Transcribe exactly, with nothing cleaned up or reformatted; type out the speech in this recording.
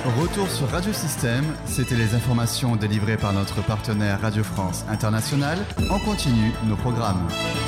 Retour sur Radio Système, c'était les informations délivrées par notre partenaire Radio France Internationale. En continu nos programmes.